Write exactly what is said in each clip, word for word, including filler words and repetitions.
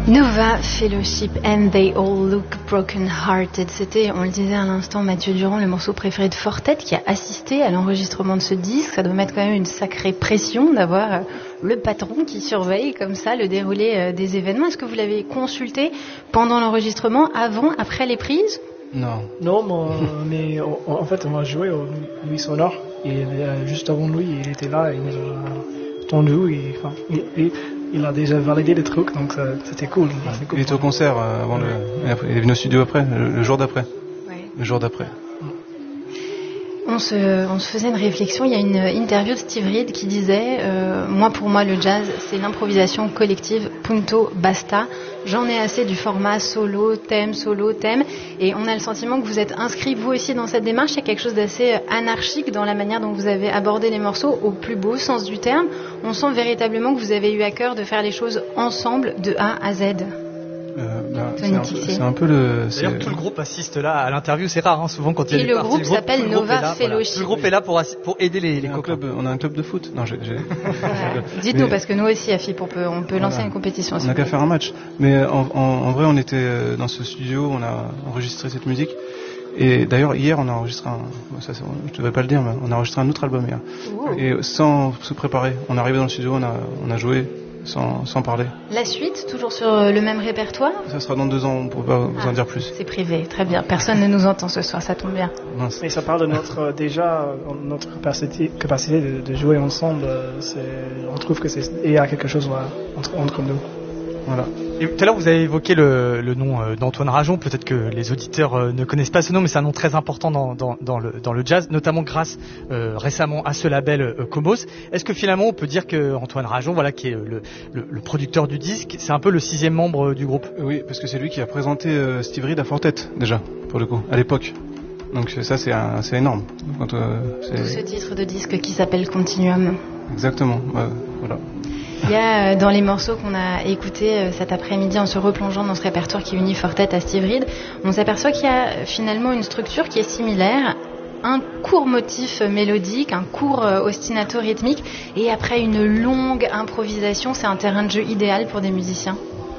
Nova Fellowship and They All Look Broken Hearted. C'était, on le disait à l'instant, Mathieu Durand, le morceau préféré de Fortet, qui a assisté à l'enregistrement de ce disque. Ça doit mettre quand même une sacrée pression d'avoir le patron qui surveille comme ça le déroulé des événements. Est-ce que vous l'avez consulté pendant l'enregistrement, avant, après les prises ? Non. Non, mais en fait, on a joué au Nuit Sonore et juste avant lui, il était là, il nous a tendu et enfin, il, il, il a déjà validé les trucs, donc ça, c'était cool. C'est cool. Il était au concert euh, avant, ouais. le, il est venu au studio après, le, le jour d'après. Ouais. Le jour d'après. On se, on se faisait une réflexion. Il y a une interview de Steve Reed qui disait euh, moi, pour moi, le jazz, c'est l'improvisation collective. Punto, basta. J'en ai assez du format solo, thème, solo, thème. Et on a le sentiment que vous êtes inscrit, vous aussi, dans cette démarche. Il y a quelque chose d'assez anarchique dans la manière dont vous avez abordé les morceaux, au plus beau sens du terme. On sent véritablement que vous avez eu à cœur de faire les choses ensemble, de A à Z. Euh, bah, c'est, un peu, c'est un peu le. D'ailleurs, c'est... tout le groupe assiste là à l'interview, c'est rare, hein, souvent quand il y a et des le parties, groupe le groupe s'appelle le Nova là, Fellowship. Voilà. Le groupe est là pour, pour aider les, les club, on a un club de foot. Non, j'ai, j'ai... Voilà. Dites-nous, mais... parce que nous aussi, à F I P, on peut, on peut lancer voilà. une compétition. On n'a qu'à faire un match. Mais en, en, en vrai, on était dans ce studio, on a enregistré cette musique. Et d'ailleurs, hier, on a enregistré un. Ça, je ne devrais pas le dire, mais on a enregistré un autre album hier. Wow. Et sans se préparer. On est arrivé dans le studio, on a, on a joué. Sans, sans parler. La suite, toujours sur le même répertoire ? Ça sera dans deux ans, on ne pourra pas vous ah, en dire plus. C'est privé, très bien. Personne ne nous entend ce soir, ça tombe bien. Mince. Mais ça parle de notre, déjà, notre capacité, capacité de, de jouer ensemble. C'est, on trouve que c'est, il y a quelque chose là, entre, entre nous. Voilà. Et tout à l'heure, vous avez évoqué le, le nom d'Antoine Rajon. Peut-être que les auditeurs ne connaissent pas ce nom, mais c'est un nom très important dans, dans, dans, le, dans le jazz, notamment grâce euh, récemment à ce label euh, Cobos. Est-ce que finalement, on peut dire que Antoine Rajon, voilà, qui est le, le, le producteur du disque, c'est un peu le sixième membre du groupe ? Oui, parce que c'est lui qui a présenté euh, Steve Reed à Fortet déjà, pour le coup, à l'époque. Donc ça, c'est, un, c'est énorme. Quand, euh, c'est... Tout ce titre de disque qui s'appelle Continuum. Exactement. Ouais, voilà. Il y a dans les morceaux qu'on a écoutés cet après-midi en se replongeant dans ce répertoire qui unit Fortet à Steve Reed, on s'aperçoit qu'il y a finalement une structure qui est similaire, un court motif mélodique, un court ostinato rythmique et après une longue improvisation. C'est un terrain de jeu idéal pour des musiciens.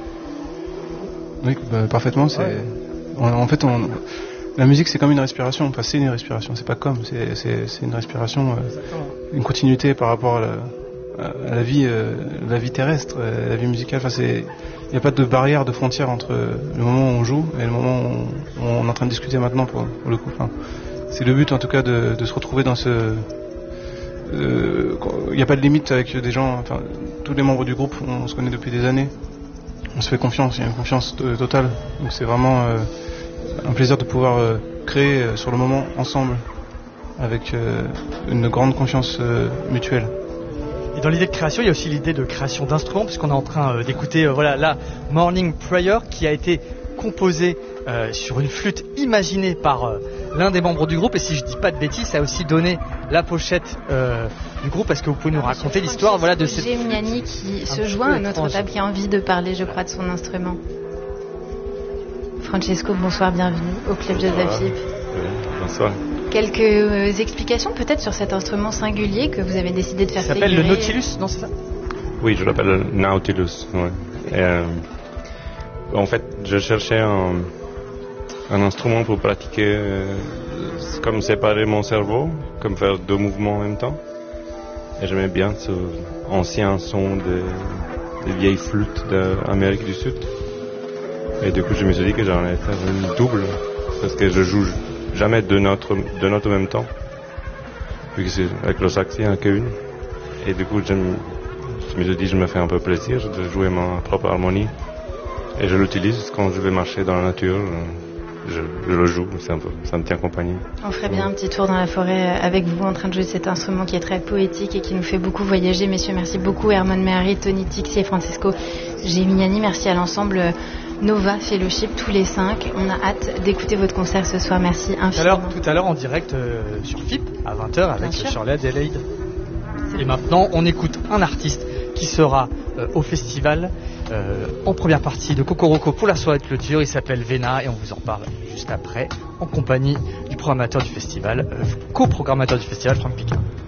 Oui, bah, parfaitement. C'est... Ouais. En fait, on... la musique c'est comme une respiration. Enfin, c'est une respiration, c'est pas comme, c'est, c'est, c'est une respiration, euh, une continuité par rapport à la... à la vie, euh, la vie terrestre, euh, la vie musicale. Enfin, c'est, il n'y a pas de barrière, de frontière entre le moment où on joue et le moment où on, on est en train de discuter maintenant pour, pour le coup. Enfin, c'est le but en tout cas de, de se retrouver dans ce. Il euh, n'y a pas de limite avec des gens. Enfin, tous les membres du groupe, on, on se connaît depuis des années. On se fait confiance, il y a une confiance t- totale. Donc c'est vraiment euh, un plaisir de pouvoir euh, créer euh, sur le moment ensemble avec euh, une grande confiance euh, mutuelle. Et dans l'idée de création, il y a aussi l'idée de création d'instruments, puisqu'on est en train euh, d'écouter euh, voilà, la Morning Prayer qui a été composée euh, sur une flûte imaginée par euh, l'un des membres du groupe. Et si je ne dis pas de bêtises, ça a aussi donné la pochette euh, du groupe. Est-ce que vous pouvez nous raconter l'histoire voilà, de cette flûte ? Gemiani qui se joint à notre table, qui a envie de parler, je crois, de son instrument. Francesco, bonsoir, bienvenue au Club Jazz F I P. Oui, bonsoir. Quelques euh, explications peut-être sur cet instrument singulier que vous avez décidé de faire figurer. Ça s'appelle le Nautilus, non c'est ça ? Oui, je l'appelle le Nautilus. Ouais. Et, euh, en fait, je cherchais un, un instrument pour pratiquer, euh, comme séparer mon cerveau, comme faire deux mouvements en même temps. Et j'aimais bien ce ancien son des, des vieilles flûtes d'Amérique du Sud. Et du coup, je me suis dit que j'en allais faire une double, parce que je joue jamais deux notes, deux notes en même temps, vu que c'est avec le sax, il n'y en a qu'une. Et du coup, je me, je me suis dit, je me fais un peu plaisir de jouer ma propre harmonie. Et je l'utilise quand je vais marcher dans la nature. Je, je le joue, c'est un peu, ça me tient compagnie. On ferait bien un petit tour dans la forêt avec vous en train de jouer cet instrument qui est très poétique et qui nous fait beaucoup voyager. Messieurs, merci beaucoup. Herman Mehari, Tony Tixi et Francesco Gemiani. Merci à l'ensemble Nova Fellowship, tous les cinq. On a hâte d'écouter votre concert ce soir. Merci infiniment. Tout à l'heure, tout à l'heure en direct euh, sur F I P à vingt heures avec Shirley Adelaide. Et maintenant, on écoute un artiste qui sera euh, au festival euh, en première partie de Cocoroco pour la soirée de clôture. Il s'appelle Vena et on vous en parle juste après en compagnie du programmateur du festival, euh, co-programmateur du festival, Franck Piquin.